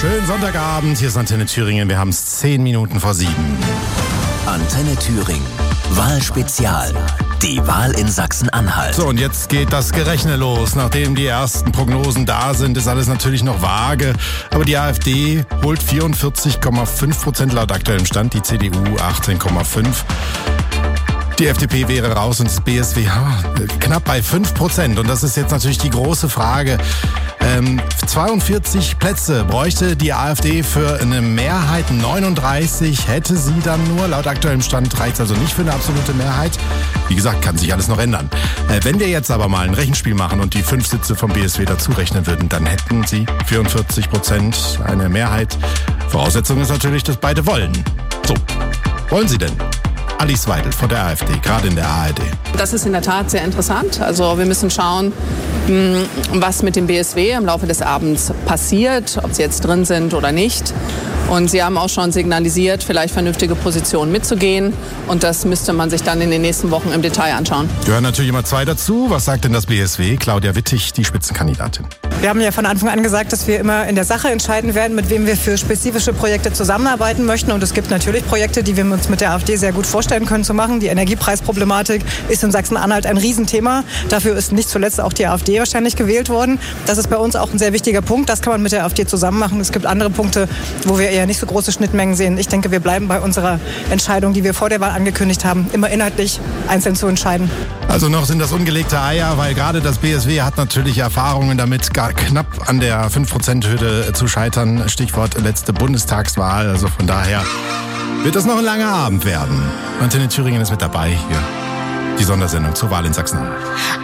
Schönen Sonntagabend, hier ist Antenne Thüringen, wir haben es 10 Minuten vor 7. Antenne Thüringen, Wahlspezial. Die Wahl in Sachsen-Anhalt. So, und jetzt geht das Gerechne los. Nachdem die ersten Prognosen da sind, ist alles natürlich noch vage. Aber die AfD holt 44,5% laut aktuellem Stand, die CDU 18,5%. Die FDP wäre raus und das BSW knapp bei 5%. Und das ist jetzt natürlich die große Frage. 42 Plätze bräuchte die AfD für eine Mehrheit, 39 hätte sie dann nur. Laut aktuellem Stand reicht es also nicht für eine absolute Mehrheit. Wie gesagt, kann sich alles noch ändern. Wenn wir jetzt aber mal ein Rechenspiel machen und die 5 Sitze vom BSW dazu rechnen würden, dann hätten sie 44% eine Mehrheit. Voraussetzung ist natürlich, dass beide wollen. So, wollen sie denn? Alice Weidel von der AfD, gerade in der ARD. Das ist in der Tat sehr interessant. Also wir müssen schauen, was mit dem BSW im Laufe des Abends passiert, ob sie jetzt drin sind oder nicht. Und sie haben auch schon signalisiert, vielleicht vernünftige Positionen mitzugehen. Und das müsste man sich dann in den nächsten Wochen im Detail anschauen. Gehören natürlich immer zwei dazu. Was sagt denn das BSW? Claudia Wittig, die Spitzenkandidatin. Wir haben ja von Anfang an gesagt, dass wir immer in der Sache entscheiden werden, mit wem wir für spezifische Projekte zusammenarbeiten möchten. Und es gibt natürlich Projekte, die wir uns mit der AfD sehr gut vorstellen können zu machen. Die Energiepreisproblematik ist in Sachsen-Anhalt ein Riesenthema. Dafür ist nicht zuletzt auch die AfD wahrscheinlich gewählt worden. Das ist bei uns auch ein sehr wichtiger Punkt. Das kann man mit der AfD zusammen machen. Es gibt andere Punkte, wo wir eher nicht so große Schnittmengen sehen. Ich denke, wir bleiben bei unserer Entscheidung, die wir vor der Wahl angekündigt haben, immer inhaltlich einzeln zu entscheiden. Also noch sind das ungelegte Eier, weil gerade das BSW hat natürlich Erfahrungen damit, gar knapp an der 5%-Hürde zu scheitern. Stichwort letzte Bundestagswahl. Also von daher wird das noch ein langer Abend werden. Antenne Thüringen ist mit dabei hier. Die Sondersendung zur Wahl in Sachsen-Anhalt.